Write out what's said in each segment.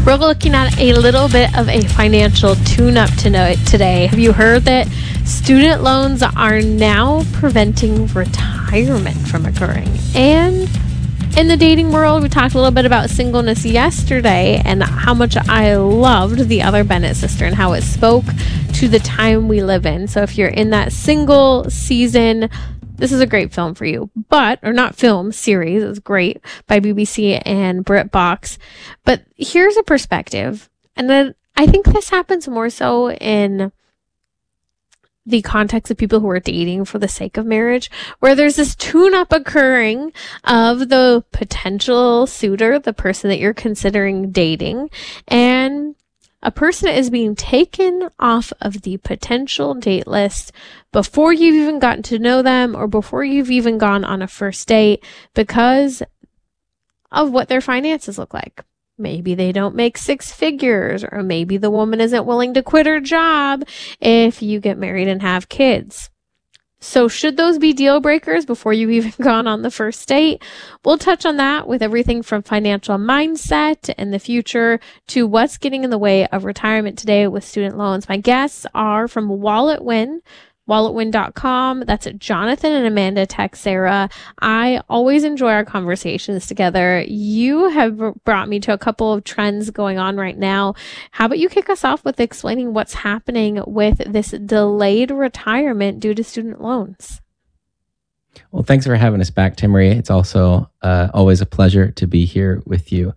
We're looking at a little bit of a financial tune-up today. Have you heard that student loans are now preventing retirement from occurring? And in the dating world, we talked a little bit about singleness yesterday and how much I loved The Other Bennett Sister and how it spoke to the time we live in. So if you're in that single season, this is a great film for you, series. It's great by BBC and BritBox. But here's a perspective. And then I think this happens more so in the context of people who are dating for the sake of marriage, where there's this tune-up occurring of the potential suitor, the person that you're considering dating, and a person is being taken off of the potential date list before you've even gotten to know them or before you've even gone on a first date because of what their finances look like. Maybe they don't make six figures, or maybe the woman isn't willing to quit her job if you get married and have kids. So should those be deal breakers before you've even gone on the first date? We'll touch on that with everything from financial mindset and the future to what's getting in the way of retirement today with student loans. My guests are from WalletWin, walletwin.com. That's Jonathan and Amanda Texera. I always enjoy our conversations together. You have brought me to a couple of trends going on right now. How about you kick us off with explaining what's happening with this delayed retirement due to student loans? Well, thanks for having us back, Timmerie. It's also always a pleasure to be here with you.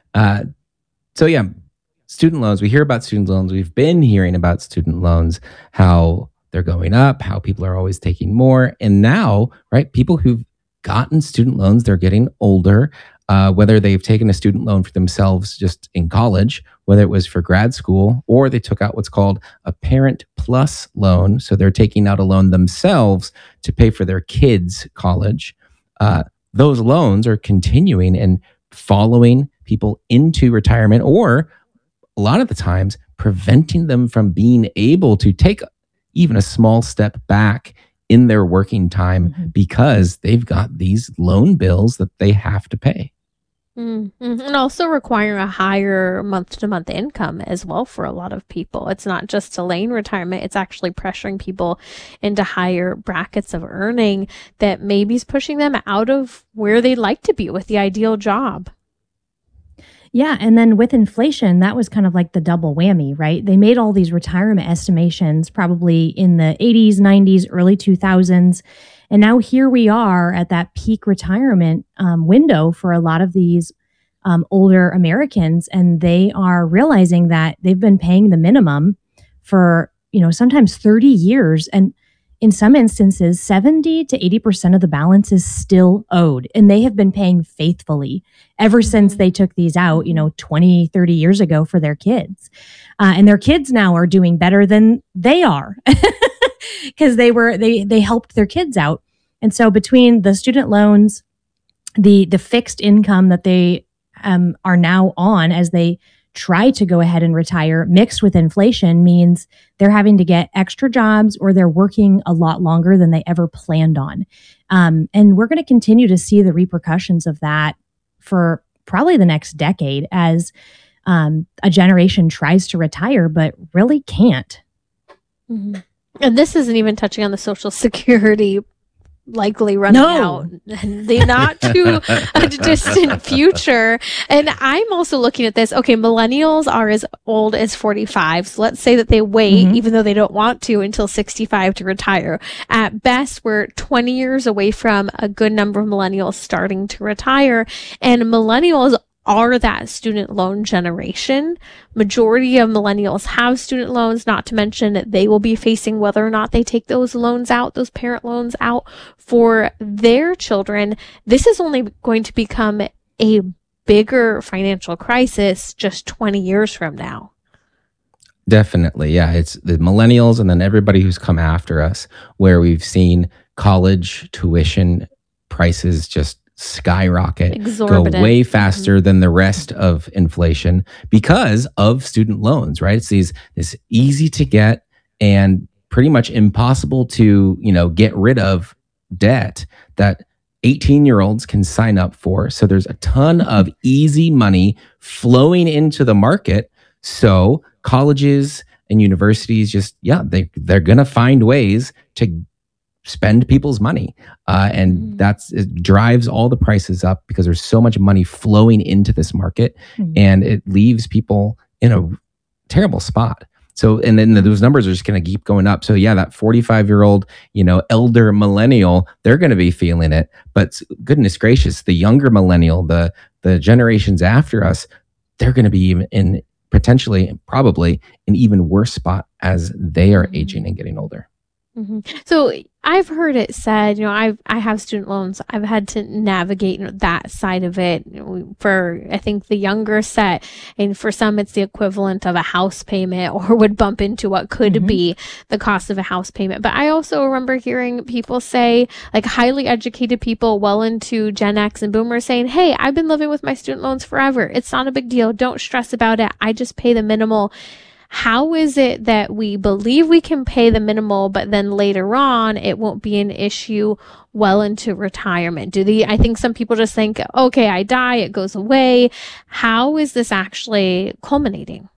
Student loans. We hear about student loans. We've been hearing about student loans, how they're going up, how people are always taking more. And now, right, people who've gotten student loans, they're getting older, whether they've taken a student loan for themselves just in college, whether it was for grad school, or they took out what's called a Parent Plus loan. So they're taking out a loan themselves to pay for their kids' college. Those loans are continuing and following people into retirement, or a lot of the times preventing them from being able to take even a small step back in their working time because they've got these loan bills that they have to pay. And also requiring a higher month-to-month income as well for a lot of people. It's not just delaying retirement, it's actually pressuring people into higher brackets of earning that maybe is pushing them out of where they'd like to be with the ideal job. Yeah. And then with inflation, that was kind of like the double whammy, right? They made all these retirement estimations probably in the 80s, 90s, early 2000s. And now here we are at that peak retirement window for a lot of these older Americans. And they are realizing that they've been paying the minimum for, sometimes 30 years. And in some instances, 70 to 80% of the balance is still owed. And they have been paying faithfully ever since they took these out, 20, 30 years ago for their kids. And their kids now are doing better than they are because they helped their kids out. And so between the student loans, the fixed income that they are now on as they try to go ahead and retire, mixed with inflation, means they're having to get extra jobs or they're working a lot longer than they ever planned on. And we're going to continue to see the repercussions of that for probably the next decade as a generation tries to retire, but really can't. And this isn't even touching on the Social Security likely running out in the not too distant future. And I'm also looking at this. Okay, millennials are as old as 45. So let's say that they wait, even though they don't want to, until 65 to retire. At best, we're 20 years away from a good number of millennials starting to retire. And millennials are that student loan generation. Majority of millennials have student loans, not to mention that they will be facing whether or not they take those loans out, those parent loans out for their children. This is only going to become a bigger financial crisis just 20 years from now. Definitely. Yeah. It's the millennials and then everybody who's come after us, where we've seen college tuition prices just skyrocket, go way faster than the rest of inflation because of student loans, right? It's this easy to get and pretty much impossible to, get rid of debt that 18-year-olds can sign up for. So there's a ton of easy money flowing into the market. So colleges and universities they're going to find ways to spend people's money. And it drives all the prices up because there's so much money flowing into this market, and it leaves people in a terrible spot. So, and then those numbers are just going to keep going up. So that 45-year-old, elder millennial, they're going to be feeling it. But goodness gracious, the younger millennial, the generations after us, they're going to be in potentially, probably, an even worse spot as they are aging and getting older. So I've heard it said, I have student loans. I've had to navigate that side of it for, I think, the younger set. And for some, it's the equivalent of a house payment, or would bump into what could be the cost of a house payment. But I also remember hearing people say, like highly educated people well into Gen X and Boomers, saying, hey, I've been living with my student loans forever. It's not a big deal. Don't stress about it. I just pay the minimal. How is it that we believe we can pay the minimal, but then later on it won't be an issue well into retirement? I think some people just think, okay, I die, it goes away. How is this actually culminating?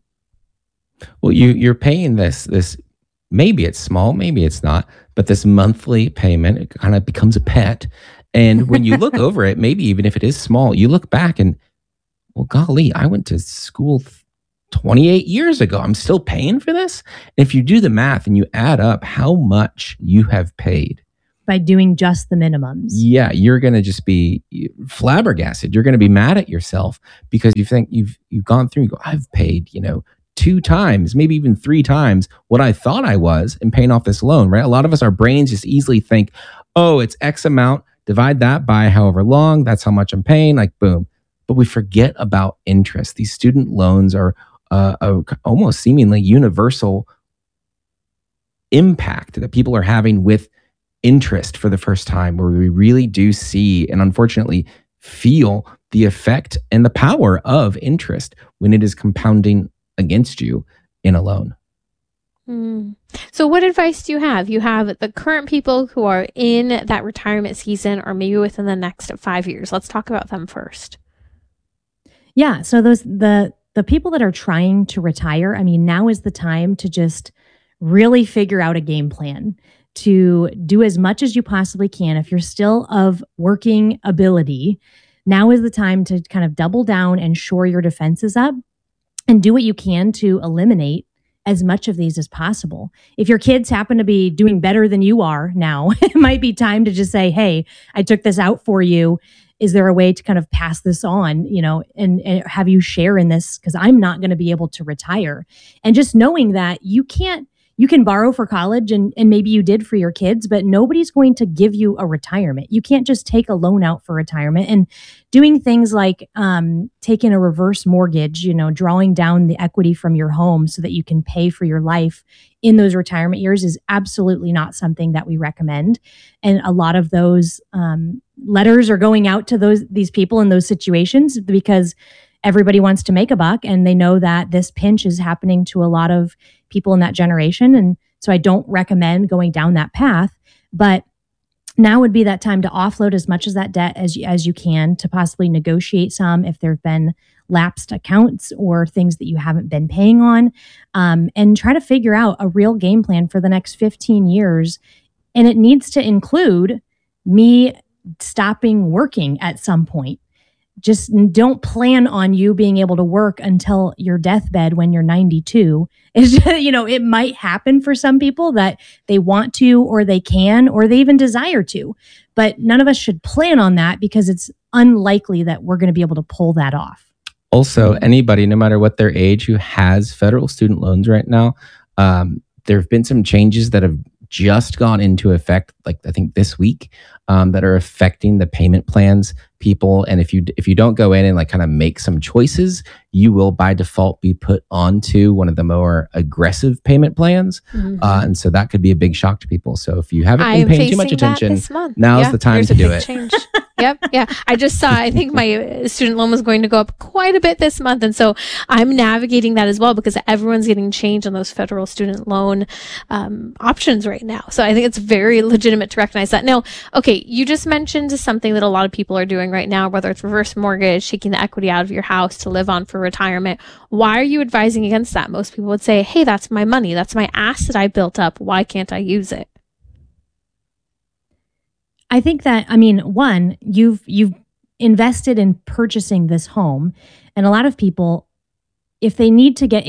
Well, you're paying this, maybe it's small, maybe it's not, but this monthly payment, it kind of becomes a pet. And when you look over it, maybe even if it is small, you look back and, well, golly, I went to school 28 years ago. I'm still paying for this. And if you do the math and you add up how much you have paid by doing just the minimums, you're going to just be flabbergasted. You're going to be mad at yourself because you think you've gone through and go, I've paid, 2 times, maybe even 3 times what I thought I was in paying off this loan, right? A lot of us, our brains just easily think, oh, it's X amount, divide that by however long, that's how much I'm paying, like boom. But we forget about interest. These student loans are almost seemingly universal impact that people are having with interest for the first time, where we really do see and unfortunately feel the effect and the power of interest when it is compounding against you in a loan. So what advice do you have? You have the current people who are in that retirement season, or maybe within the next 5 years. Let's talk about them first. Yeah. So the people that are trying to retire, now is the time to just really figure out a game plan to do as much as you possibly can. If you're still of working ability, now is the time to kind of double down and shore your defenses up and do what you can to eliminate as much of these as possible. If your kids happen to be doing better than you are now, it might be time to just say, hey, I took this out for you. Is there a way to kind of pass this on, and have you share in this? Because I'm not going to be able to retire. And just knowing that you can borrow for college and maybe you did for your kids, but nobody's going to give you a retirement. You can't just take a loan out for retirement. And doing things like taking a reverse mortgage, drawing down the equity from your home so that you can pay for your life in those retirement years is absolutely not something that we recommend. And a lot of those letters are going out to these people in those situations because everybody wants to make a buck, and they know that this pinch is happening to a lot of people in that generation. And so I don't recommend going down that path, but now would be that time to offload as much of that debt as you can, to possibly negotiate some if there have been lapsed accounts or things that you haven't been paying on, and try to figure out a real game plan for the next 15 years. And it needs to include me stopping working at some point. Just don't plan on you being able to work until your deathbed when you're 92. It might happen for some people that they want to, or they can, or they even desire to. But none of us should plan on that because it's unlikely that we're going to be able to pull that off. Also, anybody, no matter what their age, who has federal student loans right now, there have been some changes that have just gone into effect, like I think this week, that are affecting the payment plans people. And if you don't go in and like kind of make some choices, you will by default be put onto one of the more aggressive payment plans. And so that could be a big shock to people. So if you haven't been paying too much attention, now's the time to do it. Change. Yep. Yeah. I just saw, I think my student loan was going to go up quite a bit this month. And so I'm navigating that as well because everyone's getting changed on those federal student loan options right now. So I think it's very legitimate to recognize that. Now, okay, Okay, you just mentioned something that a lot of people are doing right now, whether it's reverse mortgage, taking the equity out of your house to live on for retirement. Why are you advising against that? Most people would say, hey, that's my money. That's my asset I built up. Why can't I use it? I think that, I mean, one, you've invested in purchasing this home, and a lot of people, if you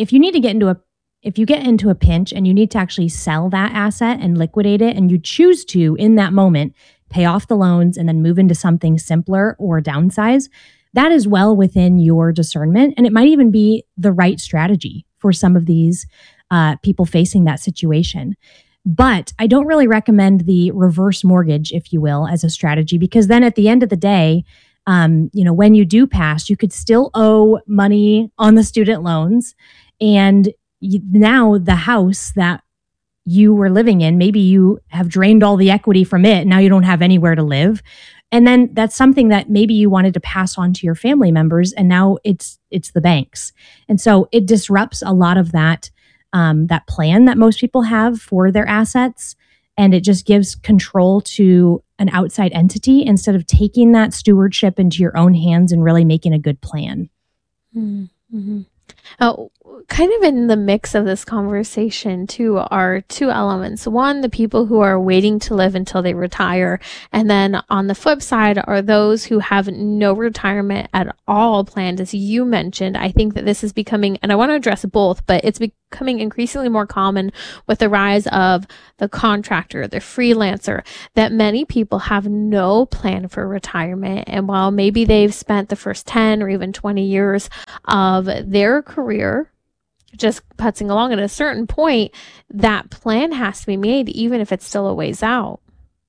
get into a pinch and you need to actually sell that asset and liquidate it, and you choose to in that moment pay off the loans and then move into something simpler or downsize, that is well within your discernment, and it might even be the right strategy for some of these people facing that situation. But I don't really recommend the reverse mortgage, if you will, as a strategy, because then at the end of the day, when you do pass, you could still owe money on the student loans. And now the house that you were living in, maybe you have drained all the equity from it. Now you don't have anywhere to live. And then that's something that maybe you wanted to pass on to your family members, and now it's the banks. And so it disrupts a lot of that plan that most people have for their assets. And it just gives control to an outside entity instead of taking that stewardship into your own hands and really making a good plan. Mm-hmm. Kind of in the mix of this conversation too are two elements. One, the people who are waiting to live until they retire. And then on the flip side are those who have no retirement at all planned. As you mentioned, I think that this is becoming, and I want to address both, but it's becoming increasingly more common with the rise of the contractor, the freelancer, that many people have no plan for retirement. And while maybe they've spent the first 10 or even 20 years of their career just putzing along, at a certain point, that plan has to be made, even if it's still a ways out.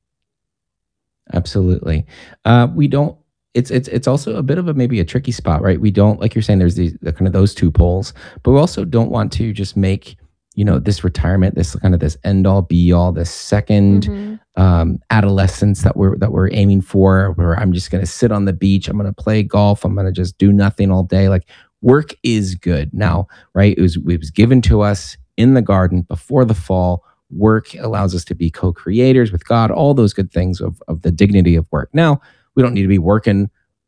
Absolutely. We don't. It's also a bit of maybe a tricky spot, right? We don't, like you're saying, there's these kind of those two poles, but we also don't want to just make this retirement this kind of this end all be all, this second adolescence that we're aiming for, where I'm just going to sit on the beach, I'm going to play golf, I'm going to just do nothing all day. Like, work is good now, right? It was given to us in the garden before the fall. Work allows us to be co-creators with God, all those good things of the dignity of work. Now, we don't need to be working,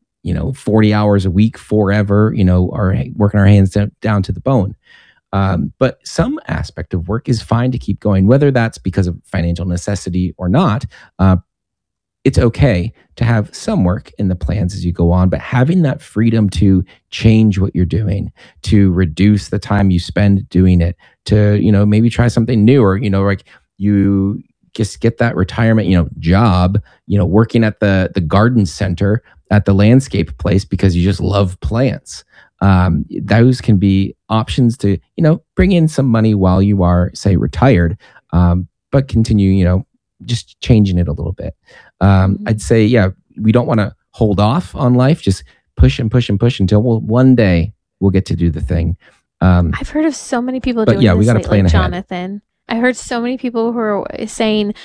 40 hours a week forever, or working our hands down to the bone. But some aspect of work is fine to keep going, whether that's because of financial necessity or not. It's okay to have some work in the plans as you go on, but having that freedom to change what you're doing, to reduce the time you spend doing it, to, maybe try something new, or, like you just get that retirement, job, working at the garden center at the landscape place because you just love plants. Those can be options to, bring in some money while you are, say, retired, but continue, just changing it a little bit. I'd say, we don't want to hold off on life. Just push and push and push until one day we'll get to do the thing. I've heard of so many people doing this lately, Jonathan. I heard so many people who are saying,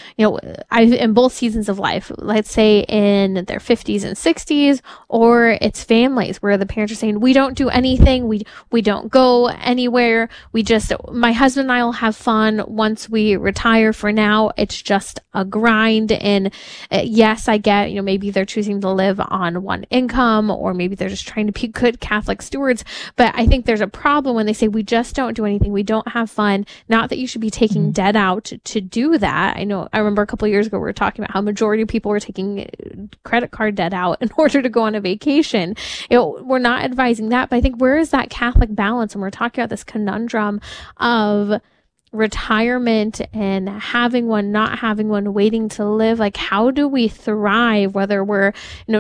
in both seasons of life, let's say in their 50s and 60s, or it's families where the parents are saying, we don't do anything. We don't go anywhere. My husband and I will have fun once we retire. For now, it's just a grind. And yes, I get, maybe they're choosing to live on one income, or maybe they're just trying to be good Catholic stewards. But I think there's a problem when they say, we just don't do anything. We don't have fun. Not that you should be taking debt out to do that. I remember a couple of years ago, we were talking about how majority of people were taking credit card debt out in order to go on a vacation. We're not advising that, but I think where is that Catholic balance? And we're talking about this conundrum of retirement and having one, not having one, waiting to live. Like, how do we thrive, whether we're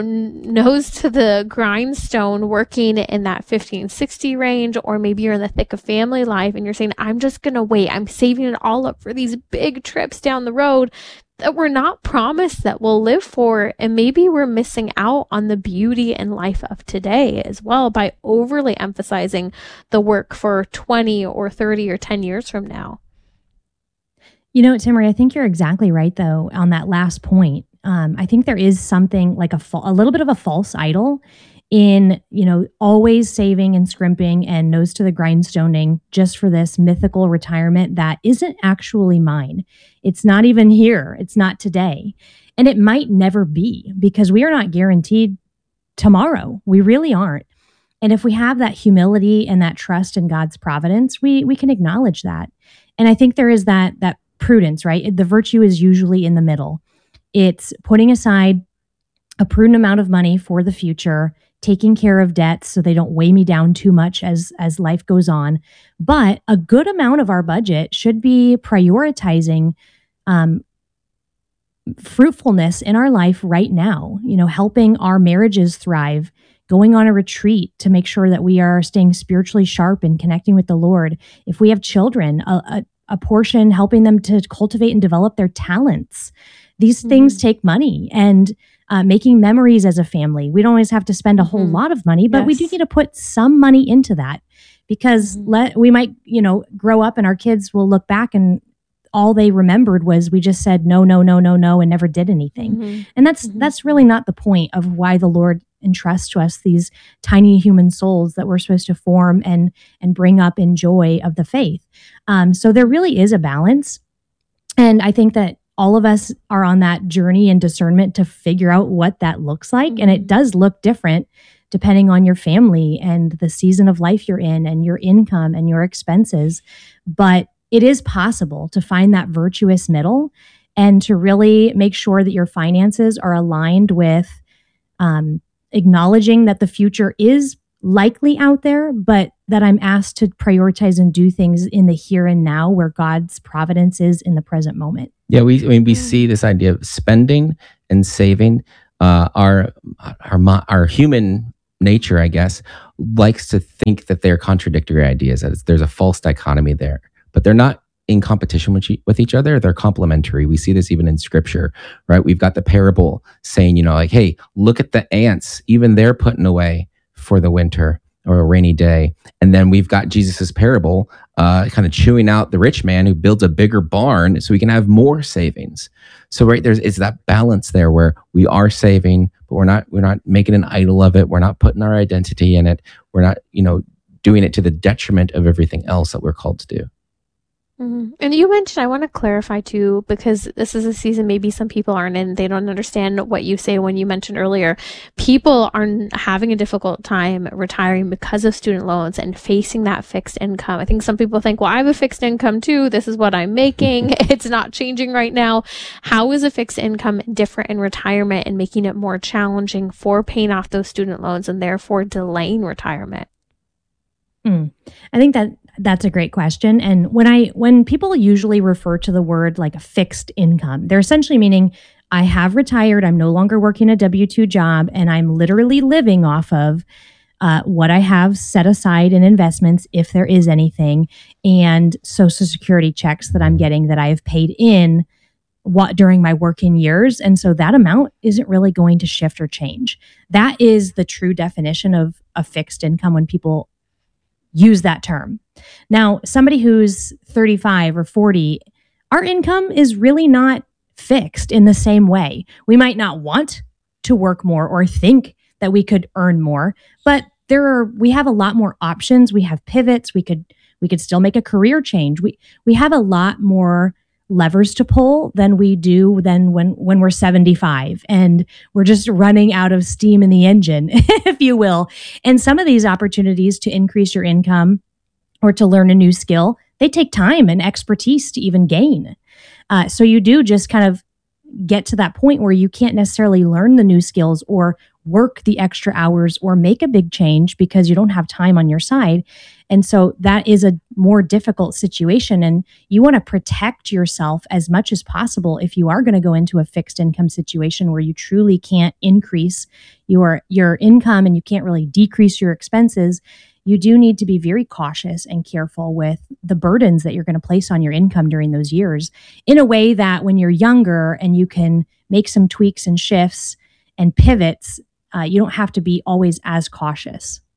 nose to the grindstone working in that 50 and 60 range, or maybe you're in the thick of family life and you're saying, I'm just gonna wait, I'm saving it all up for these big trips down the road that we're not promised that we'll live for. And maybe we're missing out on the beauty and life of today as well by overly emphasizing the work for 20 or 30 or 10 years from now. Timmerie, I think you're exactly right, though, on that last point. I think there is something like a little bit of a false idol in, always saving and scrimping and nose to the grindstoning just for this mythical retirement that isn't actually mine. It's not even here. It's not today. And it might never be, because we are not guaranteed tomorrow. We really aren't. And if we have that humility and that trust in God's providence, we can acknowledge that. And I think there is that prudence, right? The virtue is usually in the middle. It's putting aside a prudent amount of money for the future, taking care of debts so they don't weigh me down too much as life goes on. But a good amount of our budget should be prioritizing fruitfulness in our life right now, helping our marriages thrive, going on a retreat to make sure that we are staying spiritually sharp and connecting with the Lord. If we have children, a portion helping them to cultivate and develop their talents. These things take money, and making memories as a family. We don't always have to spend a whole lot of money, but we do need to put some money into that, because we might, grow up and our kids will look back and all they remembered was we just said no, no, no, no, no, and never did anything. And that's really not the point of why the Lord entrusts to us these tiny human souls that we're supposed to form and bring up in joy of the faith. So there really is a balance. And I think that all of us are on that journey and discernment to figure out what that looks like. And it does look different depending on your family and the season of life you're in and your income and your expenses. But it is possible to find that virtuous middle and to really make sure that your finances are aligned with acknowledging that the future is likely out there, but that I'm asked to prioritize and do things in the here and now where God's providence is in the present moment. Yeah, we see this idea of spending and saving. Our human nature, I guess, likes to think that they're contradictory ideas. That there's a false dichotomy there, but they're not in competition with each other. They're complementary. We see this even in Scripture, right? We've got the parable saying, hey, look at the ants. Even they're putting away for the winter or a rainy day. And then we've got Jesus's parable kind of chewing out the rich man who builds a bigger barn so we can have more savings. So right it's that balance there where we are saving, but we're not making an idol of it. We're not putting our identity in it. We're not, doing it to the detriment of everything else that we're called to do. And you mentioned, I want to clarify too, because this is a season maybe some people aren't in, they don't understand what you say when you mentioned earlier, people are having a difficult time retiring because of student loans and facing that fixed income. I think some people think, well, I have a fixed income too. This is what I'm making. It's not changing right now. How is a fixed income different in retirement and making it more challenging for paying off those student loans and therefore delaying retirement? I think that's a great question. And when people usually refer to the word like a fixed income, they're essentially meaning I have retired, I'm no longer working a W-2 job, and I'm literally living off of what I have set aside in investments, if there is anything, and Social Security checks that I'm getting that I have paid in during my working years. And so that amount isn't really going to shift or change. That is the true definition of a fixed income when people use that term. Now, somebody who's 35 or 40, our income is really not fixed in the same way. We might not want to work more or think that we could earn more, but we have a lot more options. We have pivots. We could still make a career change. We have a lot more levers to pull than we do when we're 75 and we're just running out of steam in the engine, if you will. And some of these opportunities to increase your income or to learn a new skill, they take time and expertise to even gain. So you do just kind of get to that point where you can't necessarily learn the new skills or work the extra hours or make a big change because you don't have time on your side. And so that is a more difficult situation. And you want to protect yourself as much as possible if you are going to go into a fixed income situation where you truly can't increase your income and you can't really decrease your expenses. You do need to be very cautious and careful with the burdens that you're going to place on your income during those years in a way that when you're younger and you can make some tweaks and shifts and pivots, you don't have to be always as cautious.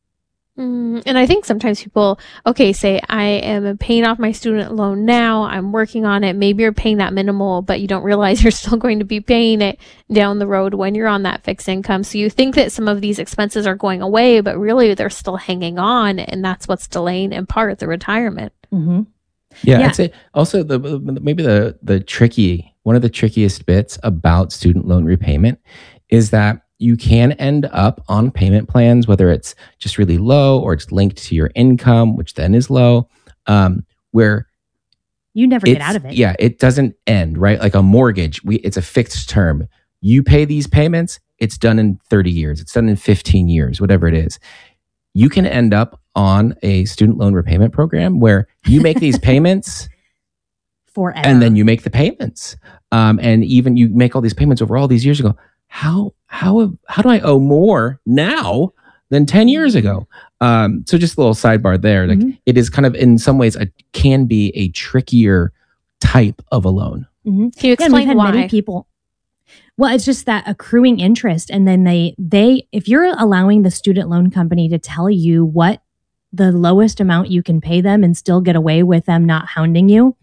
And I think sometimes people, okay, say I am paying off my student loan now, I'm working on it. Maybe you're paying that minimal, but you don't realize you're still going to be paying it down the road when you're on that fixed income. So you think that some of these expenses are going away, but really they're still hanging on. And that's what's delaying in part the retirement. Mm-hmm. Yeah, I'd say also maybe one of the trickiest bits about student loan repayment is that you can end up on payment plans, whether it's just really low or it's linked to your income, which then is low, where you never get out of it. Yeah, it doesn't end, right? Like a mortgage, it's a fixed term. You pay these payments, it's done in 30 years, it's done in 15 years, whatever it is. You can end up on a student loan repayment program where you make these payments forever, and then you make the payments, and even you make all these payments over all these years ago. How do I owe more now than 10 years ago? So just a little sidebar there. Like it is kind of in some ways can be a trickier type of a loan. Mm-hmm. Can you explain why? Many people. Well, it's just that accruing interest, and then they if you're allowing the student loan company to tell you what the lowest amount you can pay them and still get away with them not hounding you,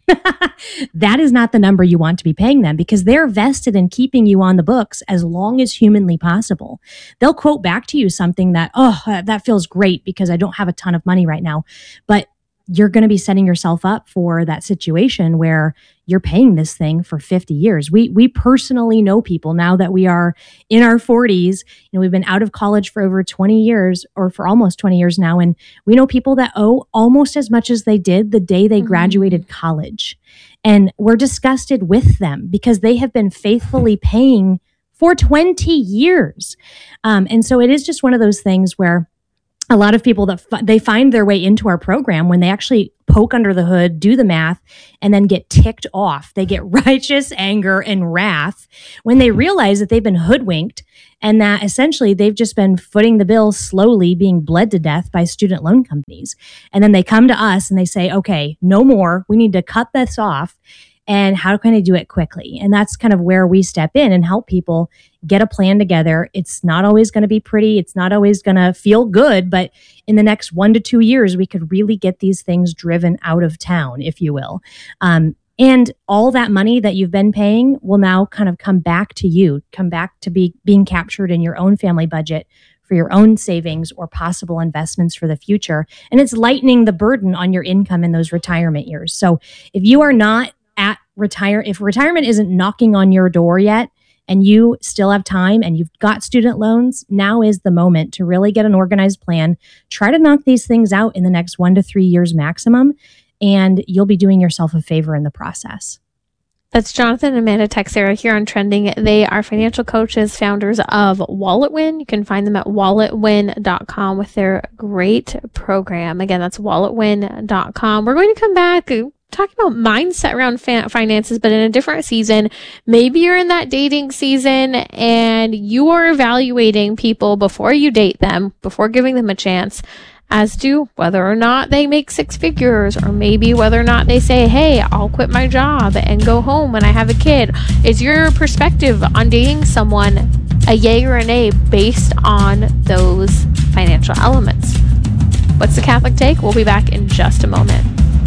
that is not the number you want to be paying them, because they're vested in keeping you on the books as long as humanly possible. They'll quote back to you something that, that feels great because I don't have a ton of money right now. But you're going to be setting yourself up for that situation where you're paying this thing for 50 years. We personally know people now that we are in our 40s. We've been out of college for over 20 years, or for almost 20 years now. And we know people that owe almost as much as they did the day they graduated college. And we're disgusted with them because they have been faithfully paying for 20 years. And so it is just one of those things where a lot of people that they find their way into our program when they actually poke under the hood, do the math, and then get ticked off. They get righteous anger and wrath when they realize that they've been hoodwinked and that essentially they've just been footing the bill, slowly being bled to death by student loan companies. And then they come to us and they say, okay, no more. We need to cut this off. And how can I do it quickly? And that's kind of where we step in and help people get a plan together. It's not always going to be pretty. It's not always going to feel good, but in the next 1 to 2 years, we could really get these things driven out of town, if you will. And all that money that you've been paying will now kind of come back to you, come back to being captured in your own family budget for your own savings or possible investments for the future. And it's lightening the burden on your income in those retirement years. So if you are not if retirement isn't knocking on your door yet, and you still have time and you've got student loans, now is the moment to really get an organized plan. Try to knock these things out in the next 1 to 3 years maximum, and you'll be doing yourself a favor in the process. That's Jonathan and Amanda Texera here on Trending. They are financial coaches, founders of WalletWin. You can find them at walletwin.com with their great program. Again, that's walletwin.com. We're going to come back talking about mindset around finances, but in a different season. Maybe you're in that dating season and you are evaluating people before you date them, before giving them a chance, as to whether or not they make 6 figures, or maybe whether or not they say, hey, I'll quit my job and go home when I have a kid. Is your perspective on dating someone a yay or a nay based on those financial elements? What's the Catholic take? We'll be back in just a moment.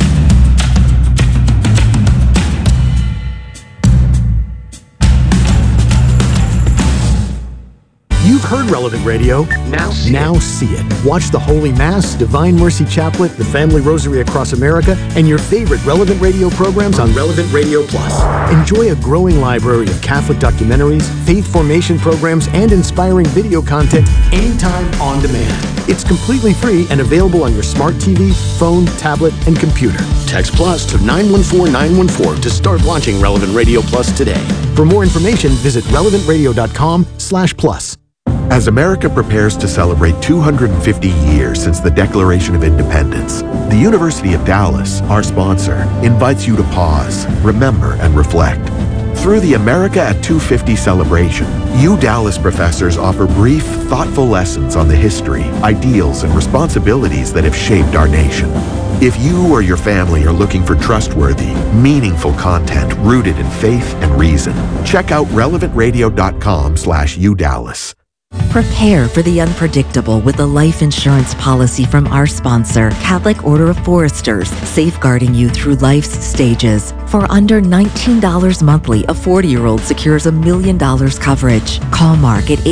You've heard Relevant Radio. Now see it. Watch the Holy Mass, Divine Mercy Chaplet, the Family Rosary Across America, and your favorite Relevant Radio programs on Relevant Radio Plus. Enjoy a growing library of Catholic documentaries, faith formation programs, and inspiring video content anytime on demand. It's completely free and available on your smart TV, phone, tablet, and computer. Text Plus to 914-914 to start launching Relevant Radio Plus today. For more information, visit relevantradio.com/plus. As America prepares to celebrate 250 years since the Declaration of Independence, the University of Dallas, our sponsor, invites you to pause, remember, and reflect. Through the America at 250 celebration, Dallas professors offer brief, thoughtful lessons on the history, ideals, and responsibilities that have shaped our nation. If you or your family are looking for trustworthy, meaningful content rooted in faith and reason, check out relevantradio.com/UDallas. Prepare for the unpredictable with a life insurance policy from our sponsor, Catholic Order of Foresters, safeguarding you through life's stages. For under $19 monthly, a 40-year-old secures $1 million coverage. Call Mark at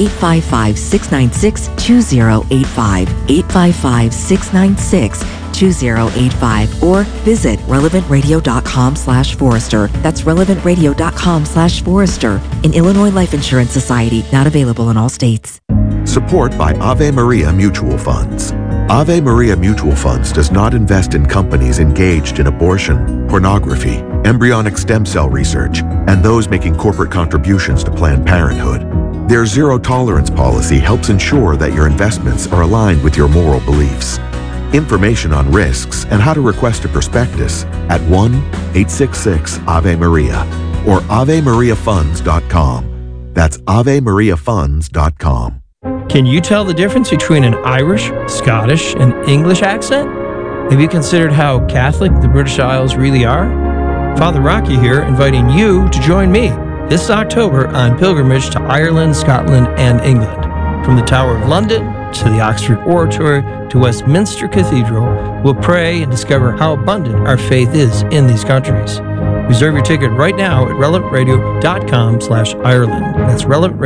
855-696-2085, 855-696-2085, or visit relevantradio.com/Forester. That's relevantradio.com/Forester. An Illinois Life Insurance Society, not available in all states. Support by Ave Maria Mutual Funds. Ave Maria Mutual Funds does not invest in companies engaged in abortion, pornography, embryonic stem cell research, and those making corporate contributions to Planned Parenthood. Their zero-tolerance policy helps ensure that your investments are aligned with your moral beliefs. Information on risks and how to request a prospectus at 1-866-AVE-MARIA or AveMariaFunds.com. That's AveMariaFunds.com. Can you tell the difference between an Irish, Scottish, and English accent? Have you considered how Catholic the British Isles really are? Father Rocky here, inviting you to join me this October on pilgrimage to Ireland, Scotland, and England. From the Tower of London to the Oxford Oratory to Westminster Cathedral, we'll pray and discover how abundant our faith is in these countries. Reserve your ticket right now at relevantradio.com/Ireland. That's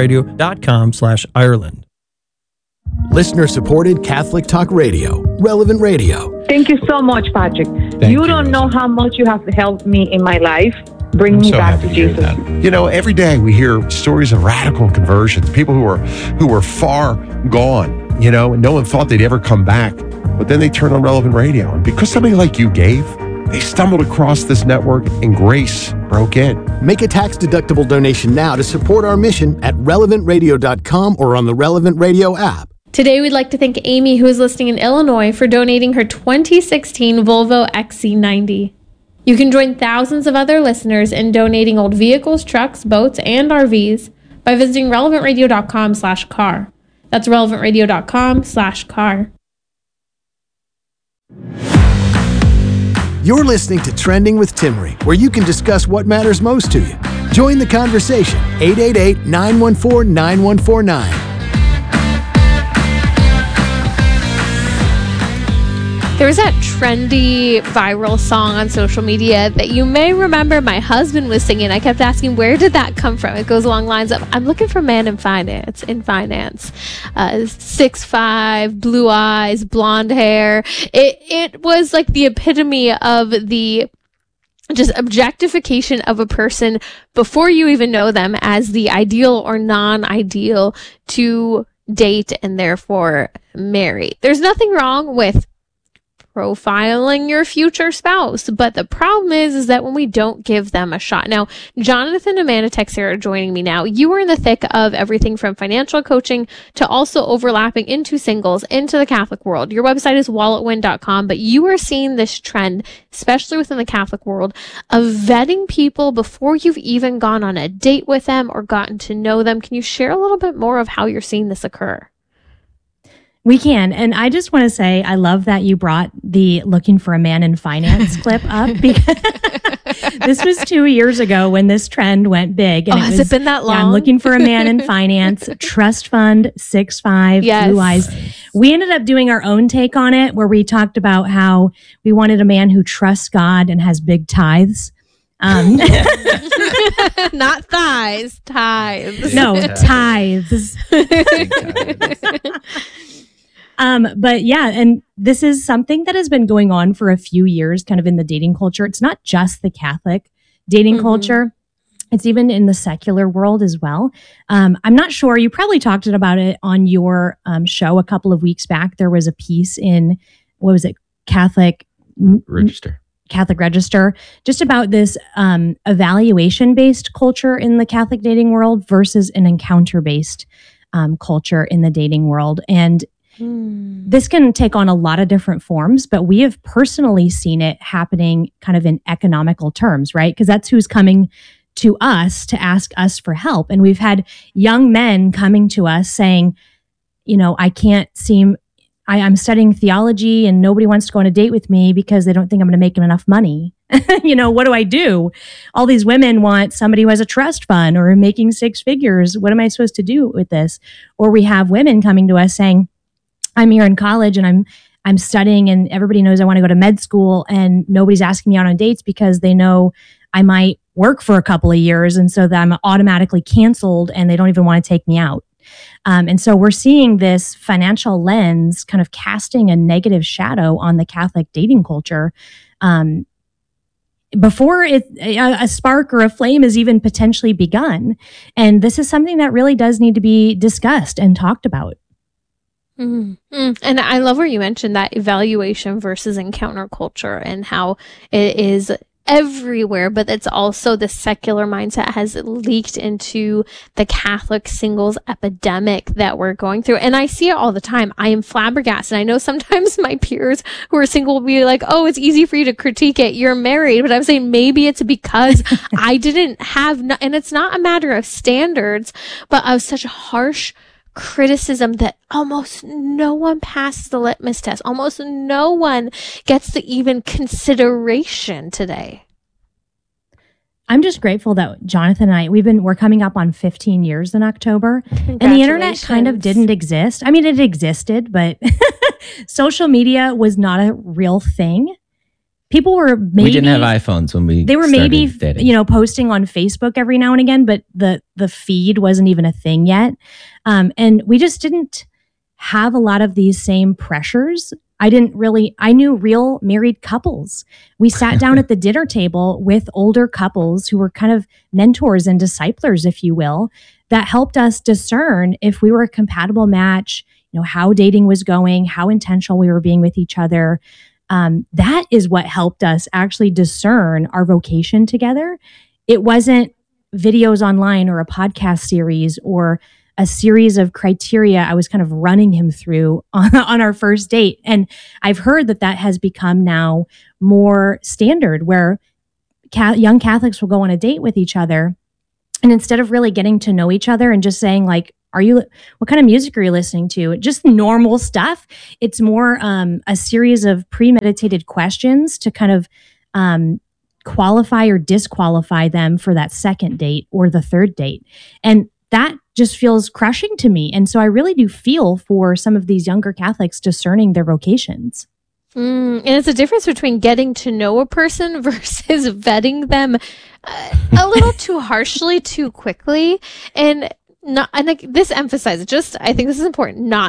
relevantradio.com/Ireland. Listener-supported Catholic Talk Radio, Relevant Radio. Thank you so much, Patrick. You don't know how much you have helped me in my life. Bring me back to Jesus. You know, every day we hear stories of radical conversions, people who were far gone, you know, and no one thought they'd ever come back. But then they turned on Relevant Radio. And because somebody like you gave, they stumbled across this network and grace broke in. Make a tax-deductible donation now to support our mission at relevantradio.com or on the Relevant Radio app. Today, we'd like to thank Amy, who is listening in Illinois, for donating her 2016 Volvo XC90. You can join thousands of other listeners in donating old vehicles, trucks, boats, and RVs by visiting relevantradio.com/car. That's relevantradio.com/car. You're listening to Trending with Timmerie, where you can discuss what matters most to you. Join the conversation, 888-914-9149. There was that trendy viral song on social media that you may remember my husband was singing. I kept asking, where did that come from? It goes along lines of, I'm looking for a man in finance. 6'5", blue eyes, blonde hair. It was like the epitome of the just objectification of a person before you even know them as the ideal or non-ideal to date and therefore marry. There's nothing wrong with profiling your future spouse, but the problem is that when we don't give them a shot. Now, Jonathan, Amanda, Texera joining me now. You are in the thick of everything from financial coaching to also overlapping into singles, into the Catholic world. Your website is walletwin.com, but you are seeing this trend, especially within the Catholic world, of vetting people before you've even gone on a date with them or gotten to know them. Can you share a little bit more of how you're seeing this occur? We can. And I just want to say, I love that you brought the looking for a man in finance clip up, because this was 2 years ago when this trend went big. And has it been that long? Yeah, I'm looking for a man in finance, trust fund, 6'5", yes. blue eyes. We ended up doing our own take on it, where we talked about how we wanted a man who trusts God and has big tithes. Not thighs, tithes. No, tithes. But yeah, and this is something that has been going on for a few years, kind of in the dating culture. It's not just the Catholic dating culture. It's even in the secular world as well. I'm not sure. You probably talked about it on your show a couple of weeks back. There was a piece in, what was it? Catholic Register, just about this evaluation-based culture in the Catholic dating world versus an encounter-based culture in the dating world. And this can take on a lot of different forms, but we have personally seen it happening kind of in economical terms, right? Because that's who's coming to us to ask us for help. And we've had young men coming to us saying, you know, I'm studying theology and nobody wants to go on a date with me because they don't think I'm going to make enough money. What do I do? All these women want somebody who has a trust fund or making six figures. What am I supposed to do with this? Or we have women coming to us saying, I'm here in college and I'm studying and everybody knows I want to go to med school and nobody's asking me out on dates because they know I might work for a couple of years. And so that I'm automatically canceled and they don't even want to take me out. And so we're seeing this financial lens kind of casting a negative shadow on the Catholic dating culture before a spark or a flame has even potentially begun. And this is something that really does need to be discussed and talked about. Mm-hmm. And I love where you mentioned that evaluation versus encounter culture and how it is everywhere, but it's also the secular mindset has leaked into the Catholic singles epidemic that we're going through. And I see it all the time. I am flabbergasted. I know sometimes my peers who are single will be like, oh, it's easy for you to critique it. You're married. But I'm saying maybe it's because I didn't have, and it's not a matter of standards, but of such harsh criticism that almost no one passes the litmus test. Almost no one gets the even consideration today. I'm just grateful that Jonathan and we're coming up on 15 years in October, and the internet kind of didn't exist. I mean, it existed, but social media was not a real thing. People were maybe, we didn't have iPhones when they were maybe dating. Posting on Facebook every now and again, but the feed wasn't even a thing yet. And we just didn't have a lot of these same pressures. I knew real married couples. We sat down at the dinner table with older couples who were kind of mentors and disciplers, if you will, that helped us discern if we were a compatible match, how dating was going, how intentional we were being with each other. That is what helped us actually discern our vocation together. It wasn't videos online or a podcast series or a series of criteria I was kind of running him through on our first date. And I've heard that has become now more standard where young Catholics will go on a date with each other. And instead of really getting to know each other and just saying like, what kind of music are you listening to? Just normal stuff. It's more a series of premeditated questions to kind of qualify or disqualify them for that second date or the third date. And that just feels crushing to me. And so I really do feel for some of these younger Catholics discerning their vocations. And it's a difference between getting to know a person versus vetting them a little too harshly, too quickly. And this emphasizes I think this is important, not